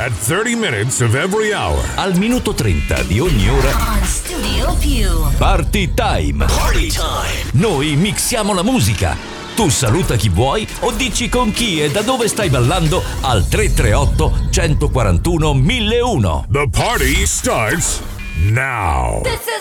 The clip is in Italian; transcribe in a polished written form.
At 30 minutes of every hour. Al minuto 30 di ogni ora. On Studio Più. Party time. Party time. Noi mixiamo la musica. Tu saluta chi vuoi o dici con chi e da dove stai ballando al 338 141 1001. The party starts now. This is